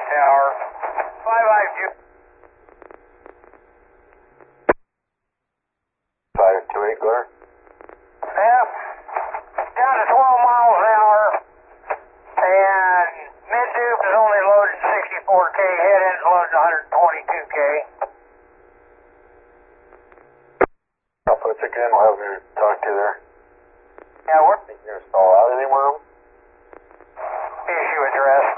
Tower. 552. 528, clear. Yeah. Down to 12 miles an hour. And mid-tube is only loaded 64K. Head end's loaded 122K. I'll put a ticket in. We'll have you talk to you there. Yeah, we're Think you're going to stall out any room? issue address.